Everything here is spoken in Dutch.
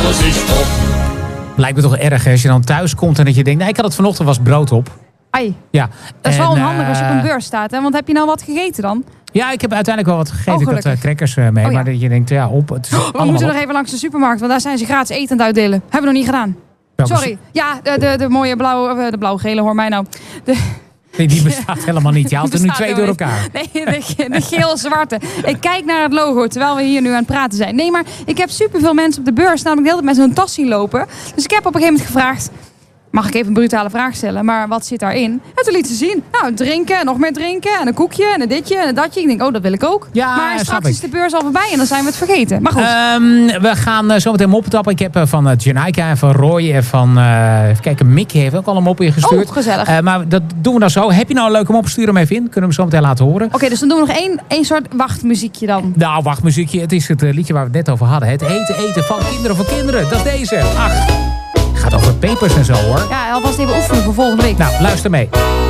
alles is top. Lijkt me toch erg als je dan thuis komt en dat je denkt... nee, ik had het vanochtend, was brood op. Ai, Ja. dat is wel onhandig als je op een beurs staat. Hè? Want heb je nou wat gegeten dan? Ja, ik heb uiteindelijk wel wat gegeten. Oh, ik had crackers mee. ja. Maar dat je denkt, ja, op. Het is We moeten nog even langs de supermarkt. Want daar zijn ze gratis eten aan het uitdelen. Hebben we nog niet gedaan. Sorry. Ja, de mooie blauwe... de blauw-gele, hoor mij nou. Nee, die bestaat helemaal niet. Je haalt er nu 2 door elkaar. Nee, de geel-zwarte. Ik kijk naar het logo terwijl we hier nu aan het praten zijn. Nee, maar ik heb superveel mensen op de beurs namelijk de hele tijd met zo'n tas zien lopen. Dus ik heb op een gegeven moment gevraagd... Mag ik even een brutale vraag stellen, maar wat zit daarin? En toen liet ze zien. Nou, drinken en nog meer drinken. En een koekje en een ditje en een datje. Ik denk, oh, dat wil ik ook. Ja, maar straks is de beurs al voorbij en dan zijn we het vergeten. Maar goed. We gaan zo meteen moppen tappen. Ik heb van Janaika en van Roy en van... even kijken, Mickey heeft ook al een mop ingestuurd. Oh, gezellig. Maar dat doen we dan zo. Heb je nou een leuke mop? Stuur hem even in. Kunnen we hem zo meteen laten horen. Oké, dus dan doen we nog één soort wachtmuziekje dan. Nou, wachtmuziekje. Het is het liedje waar we het net over hadden. Het eten van kinderen. Dat is deze. Ach, gaat over pepers en zo, hoor. Ja, alvast even oefenen voor volgende week. Nou, luister mee.